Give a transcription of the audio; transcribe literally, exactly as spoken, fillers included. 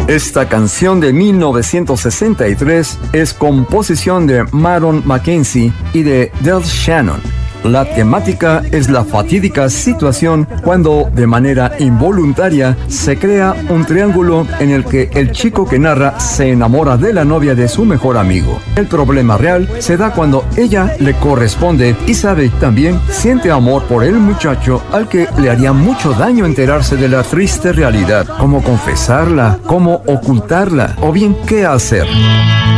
Esta canción de mil novecientos sesenta y tres es composición de Maron Mackenzie y de Del Shannon. La temática es la fatídica situación cuando, de manera involuntaria, se crea un triángulo en el que el chico que narra se enamora de la novia de su mejor amigo. El problema real se da cuando ella le corresponde y sabe también siente amor por el muchacho al que le haría mucho daño enterarse de la triste realidad. ¿Cómo confesarla? ¿Cómo ocultarla? ¿O bien qué hacer?